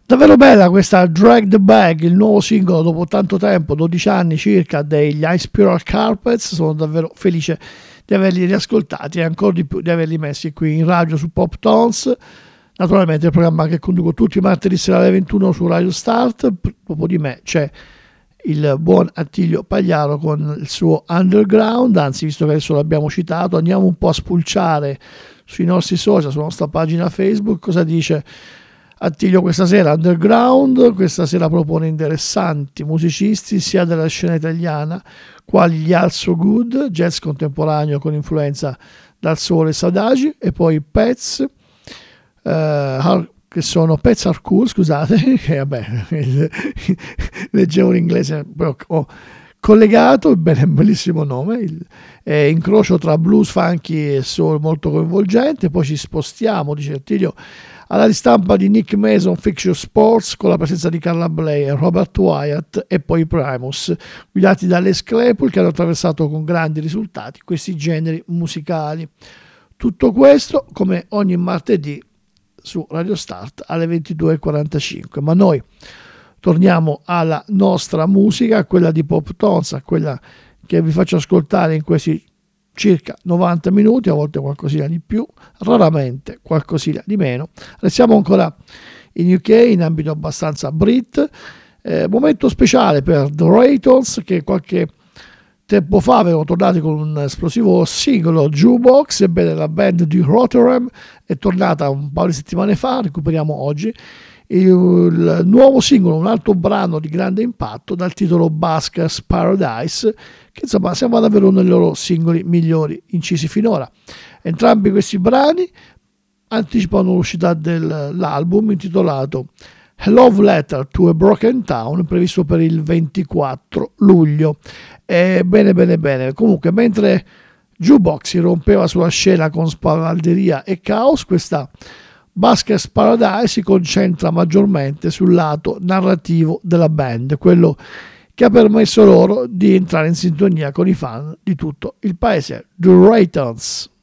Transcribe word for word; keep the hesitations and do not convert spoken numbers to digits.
Davvero bella questa Drag the Bag, il nuovo singolo dopo tanto tempo, dodici anni circa, degli High Spiral Carpets. Sono davvero felice di averli riascoltati e ancora di più di averli messi qui in radio su Pop Tones. Naturalmente il programma che conduco tutti i martedì sera alle ventuno su Radio Start. Dopo di me c'è il buon Attilio Pagliaro con il suo Underground. Anzi, visto che adesso l'abbiamo citato, andiamo un po' a spulciare sui nostri social, sulla nostra pagina Facebook, cosa dice Attilio questa sera. Underground questa sera propone interessanti musicisti sia della scena italiana quali gli Also Good, jazz contemporaneo con influenza dal soul e sadagi, e poi Pets, eh, che sono Pets Are Cool, scusate, che vabbè, leggevo in inglese, però ho collegato, bene, bellissimo nome, il eh, incrocio tra blues, funky e soul molto coinvolgente. Poi ci spostiamo, dice Attilio, alla ristampa di Nick Mason Fiction Sports con la presenza di Carla Bley, Robert Wyatt e poi Primus, guidati da Les Claypool, che hanno attraversato con grandi risultati questi generi musicali. Tutto questo come ogni martedì su Radio Start alle ventidue e quarantacinque. Ma noi torniamo alla nostra musica, quella di Pop Tones, quella che vi faccio ascoltare in questi circa novanta minuti, a volte qualcosina di più, raramente qualcosina di meno. Restiamo ancora in U K, in ambito abbastanza Brit. Eh, momento speciale per The Raytons, che qualche tempo fa avevano tornato con un esplosivo singolo, Jukebox. Ebbene, la band di Rotterdam è tornata un paio di settimane fa, recuperiamo oggi il nuovo singolo, un altro brano di grande impatto dal titolo Buskers Paradise, che insomma sembra davvero uno dei loro singoli migliori incisi finora. Entrambi questi brani anticipano l'uscita dell'album intitolato A Love Letter to a Broken Town, previsto per il ventiquattro luglio. E bene bene bene, comunque mentre Jukebox si rompeva sulla scena con spavalderia e caos, questa Buskers Paradise si concentra maggiormente sul lato narrativo della band, quello che ha permesso loro di entrare in sintonia con i fan di tutto il paese. The Raytons.